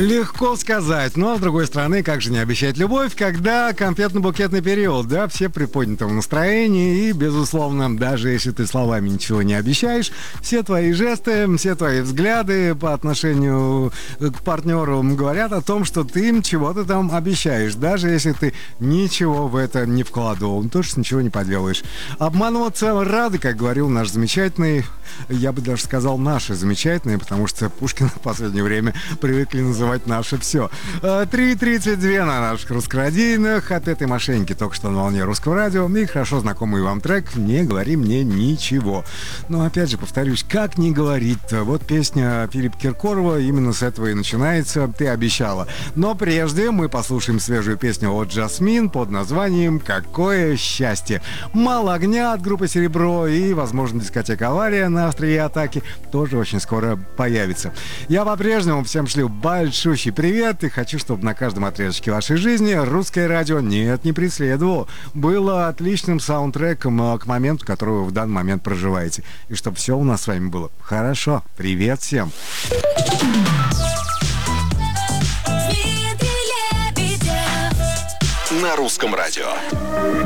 Легко сказать, но, с другой стороны, как же не обещать любовь, когда конфетно-букетный период, да, все при поднятом настроении, и, безусловно, даже если ты словами ничего не обещаешь, все твои жесты, все твои взгляды по отношению к партнеру говорят о том, что ты им чего-то там обещаешь, даже если ты ничего в это не вкладывал, то что ничего не поделаешь. Обманываться рады, как говорил наш замечательный, я бы даже сказал, наши замечательные, потому что Пушкина в последнее время привыкли называть наше все. 3:32 на наших русскорадийных. От этой мошенники только что на волне русского радио. И хорошо знакомый вам трек «Не говори мне ничего». Но опять же, повторюсь, как не говорить-то? Вот песня Филиппа Киркорова именно с этого и начинается «Ты обещала». Но прежде мы послушаем свежую песню от Жасмин под названием «Какое счастье». Мало огня от группы «Серебро» и, возможно, дискотека «Авария» на острие атаки тоже очень скоро появится. Я по-прежнему всем шлю большущий привет и хочу, чтобы на каждом отрезочке вашей жизни русское радио не преследовало. Было отличным саундтреком к моменту, который вы в данный момент проживаете. И чтобы все у нас с вами было хорошо. Привет всем! На русском радио.